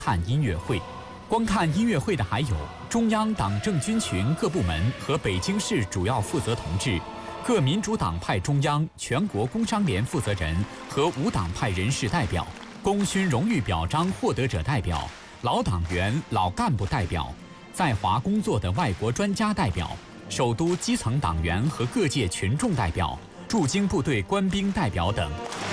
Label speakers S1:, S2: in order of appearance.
S1: 看音乐会。观看音乐会的还有中央党政军群各部门和北京市主要负责同志、各民主党派中央、全国工商联负责人和无党派人士代表、功勋荣誉表彰获得者代表、老党员、老干部代表、在华工作的外国专家代表、首都基层党员和各界群众代表、驻京部队官兵代表等。